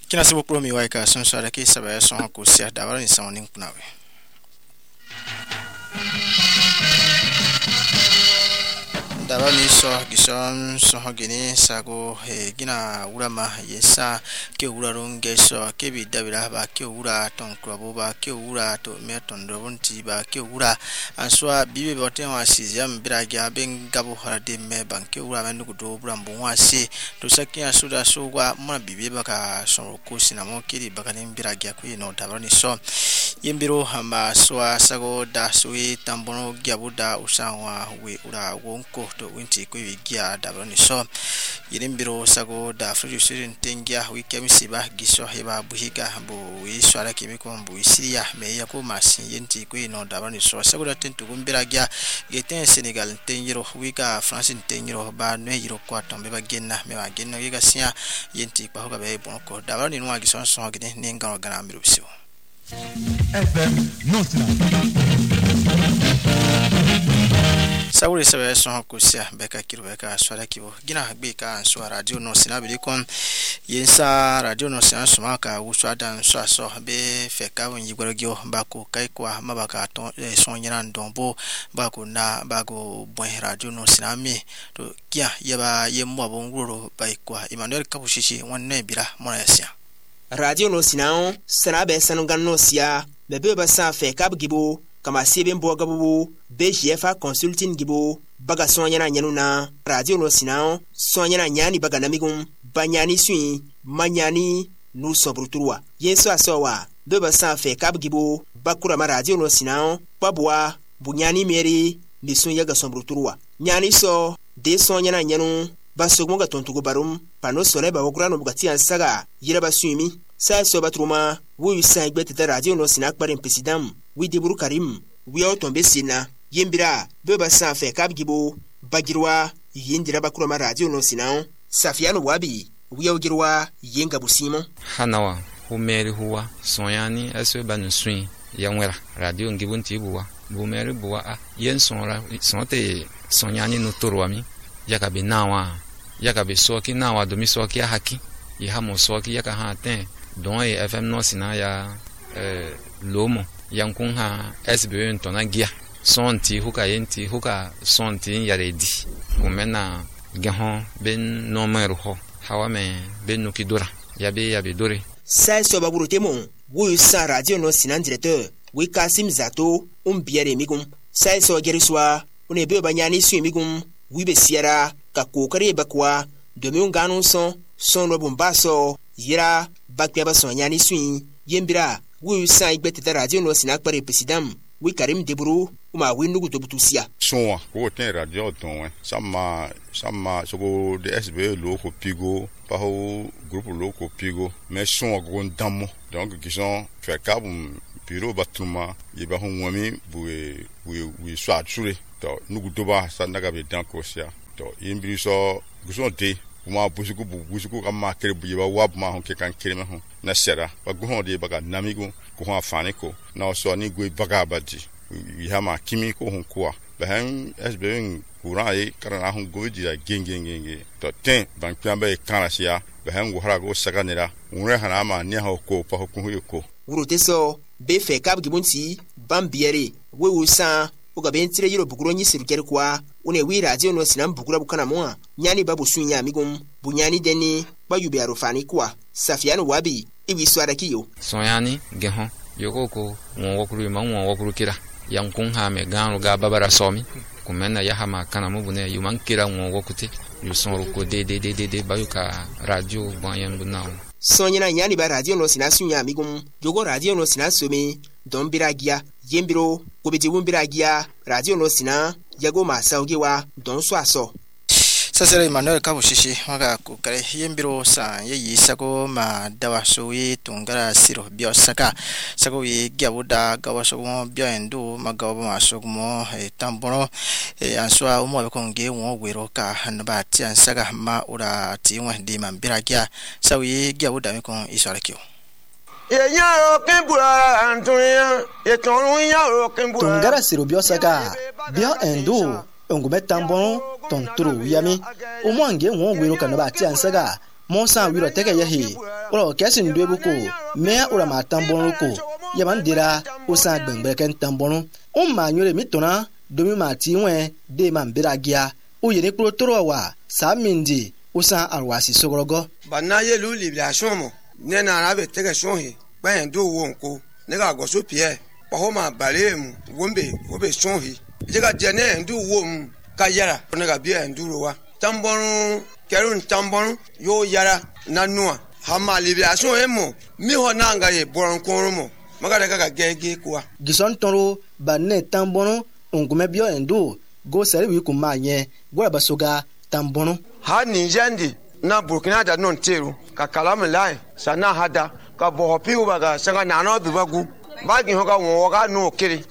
Kina sibu promi waika sonso ki sabe son ko sia dawara ni son ning kunawe. Dawara ni so gison so gini sago gina urama yesa ke uraron geso ke bi dabira ba ke ura ton krobo ba ke ura to meton dobonti ba ke ura answa bibe boten wa sizam biraga ben gabo harade me ban ke ura men gudo brambo wase to sakia suda sogwa mona bibe baka so ko sinamo kiri bakanin biraga ku no dawara ni so yimbiro hamba swa sago da suwi tambono gyabuda usanwa we ura wonko to winti ko wigia dawara ni so yimbiro sago da friju sirin tengia wikemisi ba giso heba buhiga bo wi swara kimiko mbu isiria me yako masin yenti ko no dawara ni so sago da tentu gumbiraga geten Senegal tenjiro wika France tenjiro ba no yiro kwa tombe ba genna me ba genno yiga sia yenti kwa hoga be bonko dawara ni no giso so gine ninga gana miru biso FM Notna Sauri sabe son kusia beka kirubeka swara kibo gina beka so radio no sinabili kon yensa radio no sin sumaka uswa dan so be feka won yigorogyo bako kai kwa mabaka ton son nyina ndombo bako na bako bon radio no sinami to kia yeba yemwa bonguro bai kwa Emmanuel Kabushishi wonne bira mona yasia Radio no sinao sanabe sanungan no sia bebe basa fe kab gibo kama sebe mbo gabubu BGFA consulting gibo baga sonya nyanuna radio no sinao sonya nyani baga namigum banyani sui manyani nu sobruturwa yeso asowa bebe basa fe kab gibo bakura ma radio no sinao babwa bunyani meri misun yaga sobruturwa nyani so de sonya nyanu basogmo ga tontugo barum pano sole ba wograno bugati ansaga yira basumi sa so batruma wu sa igbete radio no sinak par president wi deburu karim wi otombe sina yembira be ba sa fe kabgibo bagirwa yindira bakura ma radio no sinan safiano wabi wi ogirwa yenga busimo hanawa humeri huwa sonyani aswe banu swin yamwera radio ngibunti buwa bumeri buwa a yen sonra sonte sonyani no torwami yakabe nawa yakabe soki nawa domi soki haki yahamo soki yaka ten don FM no sina ya lomo yankun ha SBE ntona gia sonti huka yenti huka sonti ya redi kumena gahon ben no merho hawame ben nukidura yabe dore sai so baburu temo wu sa radio no sina directeur wi Kasim Zato biere migum sai so geriswa une be banyani su migum wi be siara ka kokare bakwa domin ganu son no bombaso yira bakpe ba sonyani sui yembira wu sa igbete radio no sinak par president wi Karim Deburu uma wi nugu to butusia sonwa ko ten radio ton sama sogo de SBE loko pigo pa ho groupe loko pigo mais sonwa ko ndamo donc qui sont faire kabum bureau batuma yiba ho wami wi swat sure to nugu doba sa naga be danko sia to yembiri so gusonte kuma busuku kama kere buyiba wab ma hon ke kan kere ma hon na sera ba go de baga namigo ko ha fane ko na so ni go baga baji wi ha ma kimi ko hon ko ba han SBE kuran ai karana hon go di gengenge to ten ban kwamba e kanasia ba han go hara go saganera unre hana ma ni ha ko pa ko ko wurote so be fe kab gibunti bambiere wewu sa uga bentire yiro buguro nyisiru kere kwa une wi radio no sinam bugura bukana moa nyani babu sunya migum bunyani deni bayube arufani kwa safiano wabi iwi swara kiyo sonyani gehon yokoko won wokuru kira yankun ha me ganu ga babara somi kumena ya hama kana mubune yuman kira won wokuti yusonro ko de bayuka radio banyan bunawo sonyana nyani ba radio no sinasunya migum jogo radio no sinasome don biragia yembiro kobeti wumbiragia radio no sina yago masaugewa don swaso Sasere Emmanuel Kabushishi waga kukare yembiro sa yeyi sago ma dawa sowi tungara siro bio saka sago yi gyabuda gawaso mo bio endo magawa maso mo tambono answa umo konge won wero ka hanba ti ansaga ma ura ti won di man biragia sawi gyabuda mi kon isorakio tungara siro bio saka bio endo ongume tambon tontro yami omwange won wero kanaba ti ansaga monsa wiro tege yehi oro kesin dwebuko me ora ma tambonu ko yabandira usa gbengbe ken tambonu umma nyore mitona domi ma tiwe de man biragia uyeni kuro torowa samindi usa arwasi sogorogo bana yelu libration mo ne na arabe tege shonhi bayan do wonko ne ga goso pie pahoma balemu wombe obe shonhi jega jene ndu wom ka yara ne ga bia nduro wa tambonu kerun tambonu yo yara nanua hama libration emo mi honanga ye boron korumo magara ga gege kwa gison toro banne tambonu ongume bio endo go seri wi kumanye gwa basoga tambonu ha ninjandi na burkina da non teru ka kalam lai sana hada ka bo hopi ubaga sanga nano bibagu bagi hoga wo ga no kiri